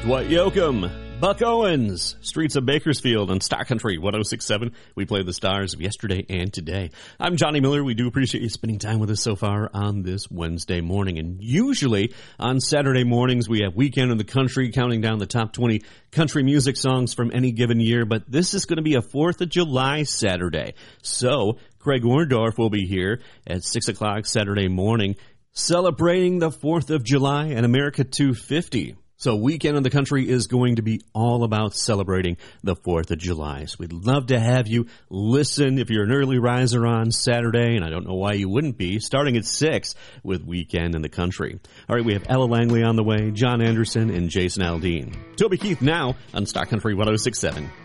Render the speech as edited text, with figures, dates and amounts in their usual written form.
Dwight Yoakam, Buck Owens, Streets of Bakersfield on Star Country 106.7. We play the stars of yesterday and today. I'm Johnny Miller. We do appreciate you spending time with us so far on this Wednesday morning. And usually on Saturday mornings, we have Weekend in the Country, counting down the top 20 country music songs from any given year. But this is going to be a 4th of July Saturday. So Craig Orndorff will be here at 6 o'clock Saturday morning celebrating the 4th of July and America 250. So Weekend in the Country is going to be all about celebrating the 4th of July. So we'd love to have you listen if you're an early riser on Saturday, and I don't know why you wouldn't be, starting at 6 with Weekend in the Country. All right, we have Ella Langley on the way, John Anderson, and Jason Aldean. Toby Keith now on Star Country 106.7.